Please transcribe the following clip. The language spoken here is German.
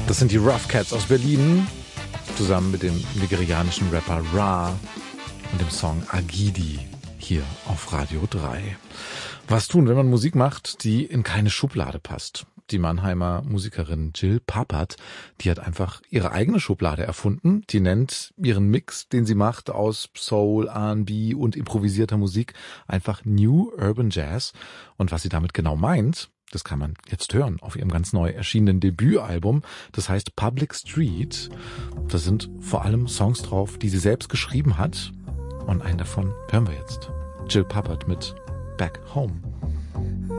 Das sind die Rough Cats aus Berlin, zusammen mit dem nigerianischen Rapper Ra und dem Song Agidi hier auf Radio 3. Was tun, wenn man Musik macht, die in keine Schublade passt? Die Mannheimer Musikerin Jill Pappert, die hat einfach ihre eigene Schublade erfunden. Die nennt ihren Mix, den sie macht aus Soul, R&B und improvisierter Musik, einfach New Urban Jazz. Und was sie damit genau meint, das kann man jetzt hören auf ihrem ganz neu erschienenen Debütalbum. Das heißt Public Street. Da sind vor allem Songs drauf, die sie selbst geschrieben hat. Und einen davon hören wir jetzt. Jill Pappert mit Back Home.